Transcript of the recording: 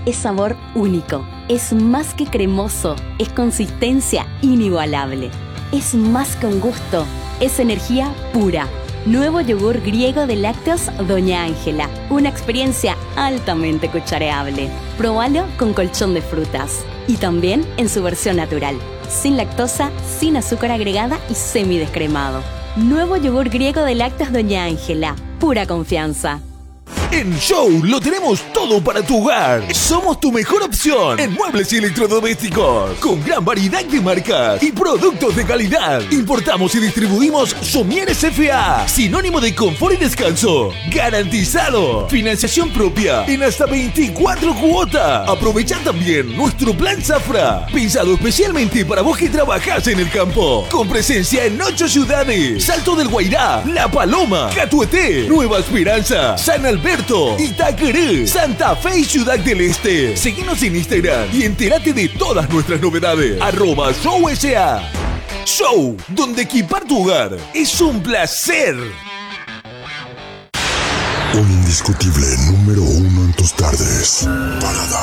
es sabor único, es más que cremoso, es consistencia inigualable, es más que un gusto, es energía pura. Nuevo yogur griego de lácteos Doña Ángela, una experiencia altamente cuchareable. Probalo con colchón de frutas y también en su versión natural, sin lactosa, sin azúcar agregada y semidescremado. Nuevo yogur griego de lácteos Doña Ángela, pura confianza. En Show lo tenemos todo para tu hogar. Somos tu mejor opción en muebles y electrodomésticos, con gran variedad de marcas y productos de calidad. Importamos y distribuimos Somieres S.A., sinónimo de confort y descanso. Garantizado. Financiación propia en hasta 24 cuotas. Aprovecha también nuestro plan Zafra, pensado especialmente para vos que trabajás en el campo. Con presencia en 8 ciudades: Salto del Guairá, La Paloma, Catueté, Nueva Esperanza, San Alberto, Itaqueré, Santa Fe y Ciudad del Este. Seguinos en Instagram y entérate de todas nuestras novedades. @ShowSA. Show, donde equipar tu hogar es un placer. Un indiscutible número 1 en tus tardes. Parada.